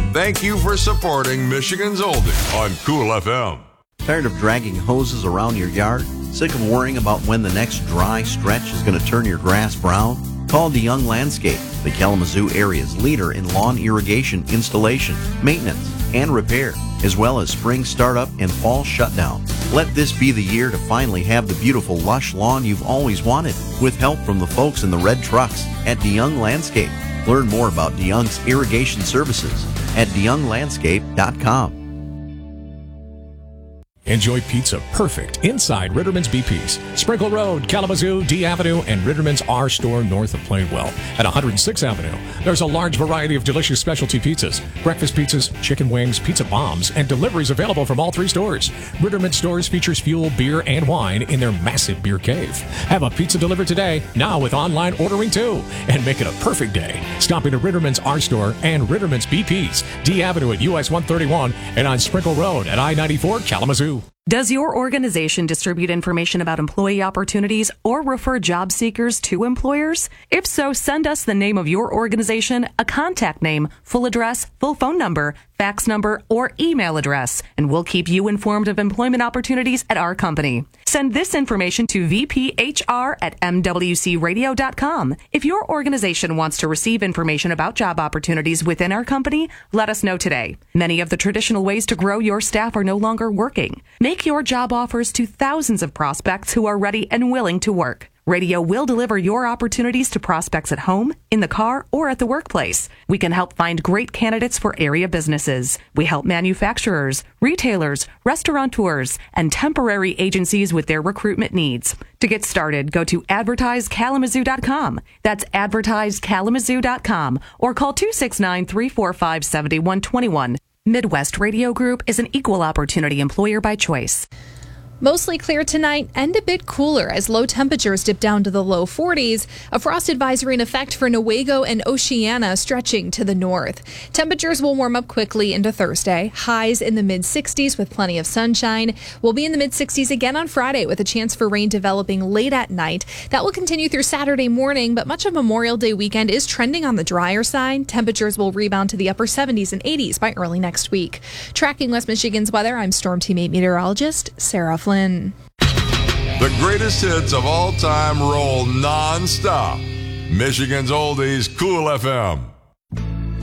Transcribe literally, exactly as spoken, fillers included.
Thank you for supporting Michigan's Oldie on Cool F M. Tired of dragging hoses around your yard? Sick of worrying about when the next dry stretch is going to turn your grass brown? Call DeYoung Landscape, the Kalamazoo area's leader in lawn irrigation installation, maintenance, and repair, as well as spring startup and fall shutdown. Let this be the year to finally have the beautiful lush lawn you've always wanted, with help from the folks in the red trucks at DeYoung Landscape. Learn more about DeYoung's irrigation services at de young landscape dot com. Enjoy pizza perfect inside Ritterman's B P's. Sprinkle Road, Kalamazoo, D Avenue, and Ritterman's R Store north of Plainwell. At one hundred sixth Avenue, there's a large variety of delicious specialty pizzas, breakfast pizzas, chicken wings, pizza bombs, and deliveries available from all three stores. Ritterman's stores features fuel, beer, and wine in their massive beer cave. Have a pizza delivered today, now with online ordering too, and make it a perfect day. Stop into Ritterman's R Store and Ritterman's B P's, D Avenue at U S one thirty-one, and on Sprinkle Road at I ninety-four, Kalamazoo. Does your organization distribute information about employee opportunities or refer job seekers to employers? If so, send us the name of your organization, a contact name, full address, full phone number, fax number, or email address, and we'll keep you informed of employment opportunities at our company. Send this information to v p h r at m w c radio dot com. If your organization wants to receive information about job opportunities within our company, let us know today. Many of the traditional ways to grow your staff are no longer working. Make your job offers to thousands of prospects who are ready and willing to work. Radio will deliver your opportunities to prospects at home, in the car, or at the workplace. We can help find great candidates for area businesses. We help manufacturers, retailers, restaurateurs, and temporary agencies with their recruitment needs. To get started, go to advertise kalamazoo dot com. That's advertise kalamazoo dot com, or call two six nine, three four five, seven one two one. Midwest Radio Group is an equal opportunity employer by choice. Mostly clear tonight and a bit cooler as low temperatures dip down to the low forties. A frost advisory in effect for Newaygo and Oceana stretching to the north. Temperatures will warm up quickly into Thursday. Highs in the mid sixties with plenty of sunshine. We'll be in the mid sixties again on Friday with a chance for rain developing late at night. That will continue through Saturday morning, but much of Memorial Day weekend is trending on the drier side. Temperatures will rebound to the upper seventies and eighties by early next week. Tracking West Michigan's weather, I'm Storm Team eight meteorologist Sarah Flynn. The greatest hits of all time roll non-stop. Michigan's Oldies, Cool F M.